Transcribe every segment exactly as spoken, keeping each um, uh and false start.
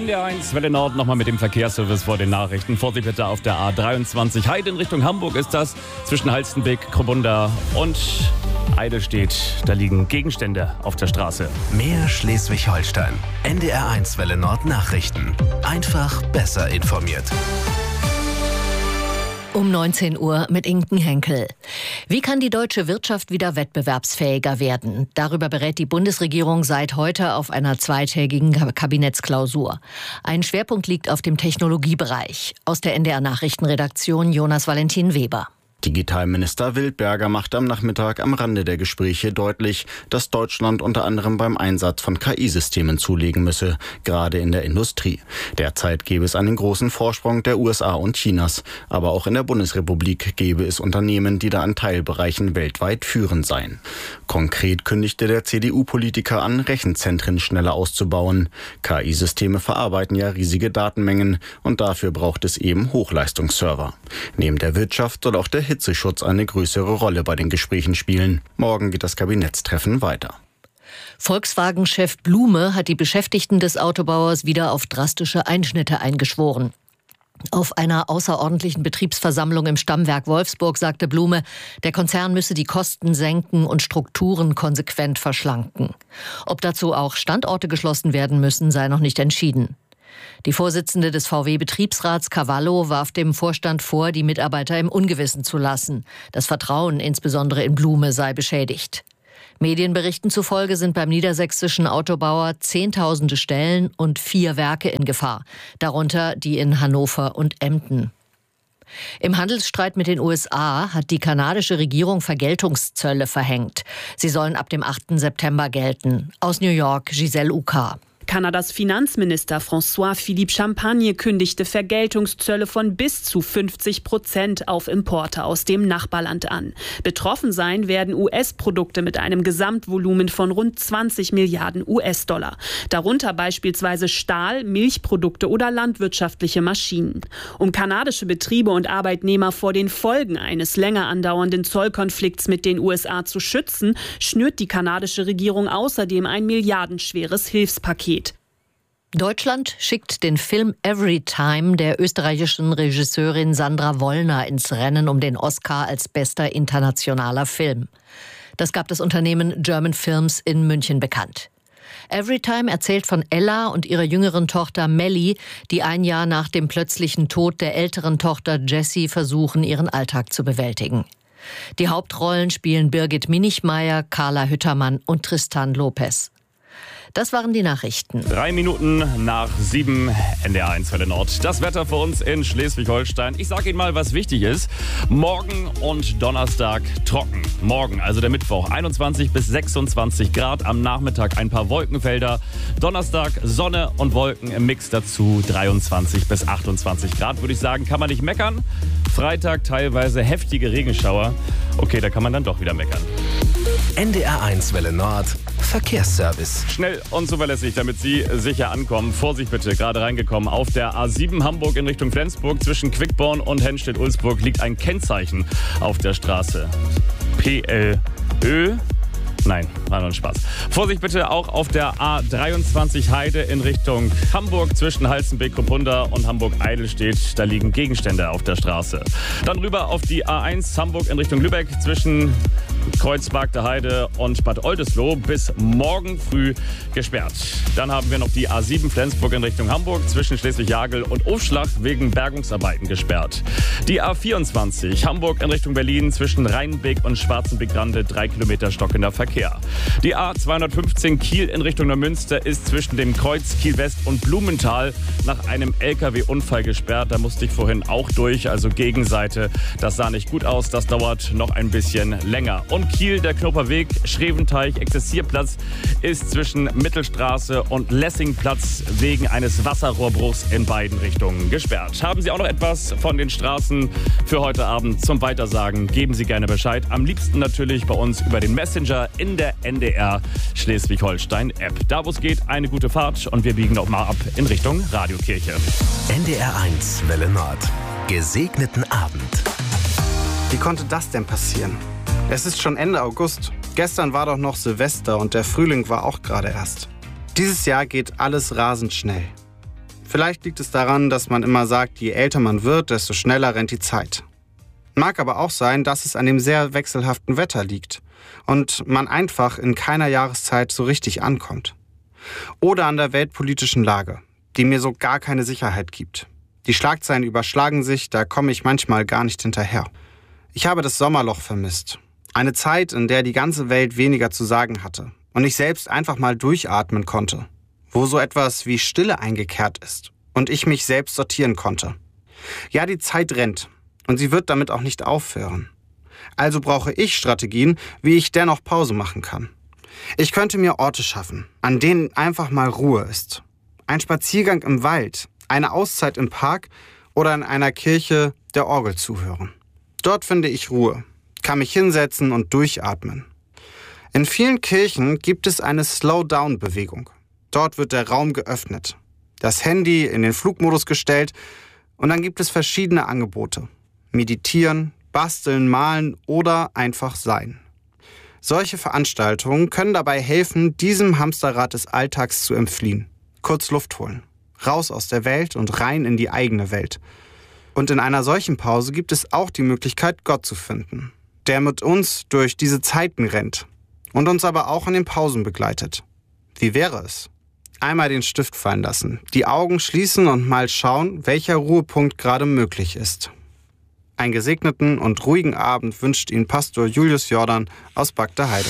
N D R eins, Welle Nord, nochmal mit dem Verkehrsservice vor den Nachrichten. Vorsicht bitte auf der A dreiundzwanzig. Heide in Richtung Hamburg ist das, zwischen Halstenbeck, Krobunda und Eidelstedt. Da liegen Gegenstände auf der Straße. Mehr Schleswig-Holstein. N D R eins Welle Nord Nachrichten. Einfach besser informiert. Um neunzehn Uhr mit Inken Henkel. Wie kann die deutsche Wirtschaft wieder wettbewerbsfähiger werden? Darüber berät die Bundesregierung seit heute auf einer zweitägigen Kabinettsklausur. Ein Schwerpunkt liegt auf dem Technologiebereich. Aus der N D R-Nachrichtenredaktion Jonas Valentin Weber. Digitalminister Wildberger macht am Nachmittag am Rande der Gespräche deutlich, dass Deutschland unter anderem beim Einsatz von K I-Systemen zulegen müsse, gerade in der Industrie. Derzeit gäbe es einen großen Vorsprung der U S A und Chinas. Aber auch in der Bundesrepublik gäbe es Unternehmen, die da an Teilbereichen weltweit führend seien. Konkret kündigte der C D U-Politiker an, Rechenzentren schneller auszubauen. K I-Systeme verarbeiten ja riesige Datenmengen und dafür braucht es eben Hochleistungsserver. Neben der Wirtschaft soll auch der Hitzeschutz eine größere Rolle bei den Gesprächen spielen. Morgen geht das Kabinettstreffen weiter. Volkswagen-Chef Blume hat die Beschäftigten des Autobauers wieder auf drastische Einschnitte eingeschworen. Auf einer außerordentlichen Betriebsversammlung im Stammwerk Wolfsburg sagte Blume, der Konzern müsse die Kosten senken und Strukturen konsequent verschlanken. Ob dazu auch Standorte geschlossen werden müssen, sei noch nicht entschieden. Die Vorsitzende des V W-Betriebsrats Cavallo warf dem Vorstand vor, die Mitarbeiter im Ungewissen zu lassen. Das Vertrauen insbesondere in Blume sei beschädigt. Medienberichten zufolge sind beim niedersächsischen Autobauer Zehntausende Stellen und vier Werke in Gefahr, darunter die in Hannover und Emden. Im Handelsstreit mit den U S A hat die kanadische Regierung Vergeltungszölle verhängt. Sie sollen ab dem achten September gelten. Aus New York, Giselle Uka. Kanadas Finanzminister François-Philippe Champagne kündigte Vergeltungszölle von bis zu fünfzig Prozent auf Importe aus dem Nachbarland an. Betroffen sein werden U S-Produkte mit einem Gesamtvolumen von rund zwanzig Milliarden U S-Dollar. Darunter beispielsweise Stahl, Milchprodukte oder landwirtschaftliche Maschinen. Um kanadische Betriebe und Arbeitnehmer vor den Folgen eines länger andauernden Zollkonflikts mit den U S A zu schützen, schnürt die kanadische Regierung außerdem ein milliardenschweres Hilfspaket. Deutschland schickt den Film Everytime der österreichischen Regisseurin Sandra Wollner ins Rennen um den Oscar als bester internationaler Film. Das gab das Unternehmen German Films in München bekannt. Everytime erzählt von Ella und ihrer jüngeren Tochter Melly, die ein Jahr nach dem plötzlichen Tod der älteren Tochter Jessie versuchen, ihren Alltag zu bewältigen. Die Hauptrollen spielen Birgit Minichmeier, Carla Hüttermann und Tristan Lopez. Das waren die Nachrichten. Drei Minuten nach sieben, N D R eins Welle Nord. Das Wetter für uns in Schleswig-Holstein. Ich sage Ihnen mal, was wichtig ist. Morgen und Donnerstag trocken. Morgen, also der Mittwoch, einundzwanzig bis sechsundzwanzig Grad. Am Nachmittag ein paar Wolkenfelder. Donnerstag Sonne und Wolken im Mix dazu. dreiundzwanzig bis achtundzwanzig Grad, würde ich sagen, kann man nicht meckern. Freitag teilweise heftige Regenschauer. Okay, da kann man dann doch wieder meckern. N D R eins Welle Nord Verkehrsservice. Schnell und zuverlässig, damit Sie sicher ankommen. Vorsicht bitte, gerade reingekommen. Auf der A sieben Hamburg in Richtung Flensburg zwischen Quickborn und Henstedt-Ulzburg liegt ein Kennzeichen auf der Straße. P L Ö. Nein, war nur ein Spaß. Vorsicht bitte auch auf der A dreiundzwanzig Heide in Richtung Hamburg zwischen Halstenbeck-Kopunda und Hamburg-Eidelstedt. Da liegen Gegenstände auf der Straße. Dann rüber auf die A eins Hamburg in Richtung Lübeck zwischen Kreuzberg der Heide und Bad Oldesloe bis morgen früh gesperrt. Dann haben wir noch die A sieben Flensburg in Richtung Hamburg zwischen Schleswig-Jagel und Aufschlag wegen Bergungsarbeiten gesperrt. Die A vierundzwanzig Hamburg in Richtung Berlin zwischen Rheinbeck und Schwarzenbeck-Rande drei Kilometer stockender Verkehr. Die A zweihundertfünfzehn Kiel in Richtung Neumünster ist zwischen dem Kreuz Kiel West und Blumenthal nach einem L K W-Unfall gesperrt. Da musste ich vorhin auch durch, also Gegenseite. Das sah nicht gut aus, das dauert noch ein bisschen länger. Und Kiel, der Knoperweg, Schreventeich, Exerzierplatz ist zwischen Mittelstraße und Lessingplatz wegen eines Wasserrohrbruchs in beiden Richtungen gesperrt. Haben Sie auch noch etwas von den Straßen für heute Abend zum Weitersagen? Geben Sie gerne Bescheid. Am liebsten natürlich bei uns über den Messenger in der N D R Schleswig-Holstein-App. Da, wo es geht, eine gute Fahrt und wir biegen noch mal ab in Richtung Radiokirche. N D R eins Welle Nord. Gesegneten Abend. Wie konnte das denn passieren? Es ist schon Ende August. Gestern war doch noch Silvester und der Frühling war auch gerade erst. Dieses Jahr geht alles rasend schnell. Vielleicht liegt es daran, dass man immer sagt, je älter man wird, desto schneller rennt die Zeit. Mag aber auch sein, dass es an dem sehr wechselhaften Wetter liegt und man einfach in keiner Jahreszeit so richtig ankommt. Oder an der weltpolitischen Lage, die mir so gar keine Sicherheit gibt. Die Schlagzeilen überschlagen sich, da komme ich manchmal gar nicht hinterher. Ich habe das Sommerloch vermisst. Eine Zeit, in der die ganze Welt weniger zu sagen hatte und ich selbst einfach mal durchatmen konnte. Wo so etwas wie Stille eingekehrt ist und ich mich selbst sortieren konnte. Ja, die Zeit rennt und sie wird damit auch nicht aufhören. Also brauche ich Strategien, wie ich dennoch Pause machen kann. Ich könnte mir Orte schaffen, an denen einfach mal Ruhe ist. Ein Spaziergang im Wald, eine Auszeit im Park oder in einer Kirche der Orgel zuhören. Dort finde ich Ruhe, kann mich hinsetzen und durchatmen. In vielen Kirchen gibt es eine Slow-Down-Bewegung. Dort wird der Raum geöffnet, das Handy in den Flugmodus gestellt und dann gibt es verschiedene Angebote. Meditieren, basteln, malen oder einfach sein. Solche Veranstaltungen können dabei helfen, diesem Hamsterrad des Alltags zu entfliehen. Kurz Luft holen, raus aus der Welt und rein in die eigene Welt. Und in einer solchen Pause gibt es auch die Möglichkeit, Gott zu finden, der mit uns durch diese Zeiten rennt und uns aber auch in den Pausen begleitet. Wie wäre es? Einmal den Stift fallen lassen, die Augen schließen und mal schauen, welcher Ruhepunkt gerade möglich ist. Einen gesegneten und ruhigen Abend wünscht Ihnen Pastor Julius Jordan aus Bagda Heide.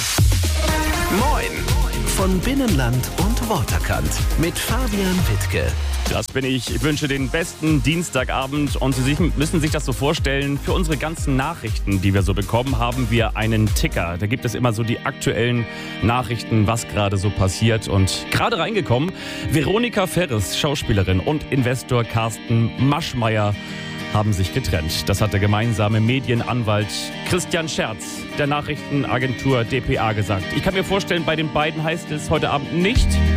Moin von Binnenland und Waterkant mit Fabian Wittke. Das bin ich. Ich wünsche den besten Dienstagabend und Sie müssen sich das so vorstellen, für unsere ganzen Nachrichten, die wir so bekommen, haben wir einen Ticker. Da gibt es immer so die aktuellen Nachrichten, was gerade so passiert. Und gerade reingekommen, Veronika Ferres, Schauspielerin, und Investor Carsten Maschmeyer haben sich getrennt. Das hat der gemeinsame Medienanwalt Christian Scherz der Nachrichtenagentur D P A gesagt. Ich kann mir vorstellen, bei den beiden heißt es heute Abend nicht